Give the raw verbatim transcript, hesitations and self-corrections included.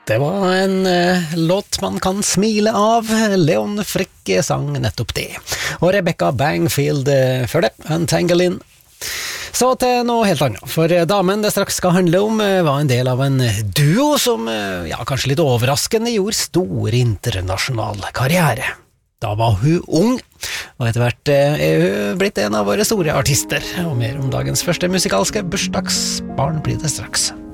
Det var en eh, låt man kan smile av. Leon Frick sang nettopp det. Og Rebecca Bangfield eh, før det, Untangling. Så til noe helt annet, for damen det straks skal handle om eh, var en del av en duo som, eh, ja, kanskje litt overraskende, gjorde stor internasjonal karriere. Da var hun ung, og etter hvert eh, er hun blitt en av våre store artister. Og mer om dagens første musikalske bursdagsbarn blir det straks.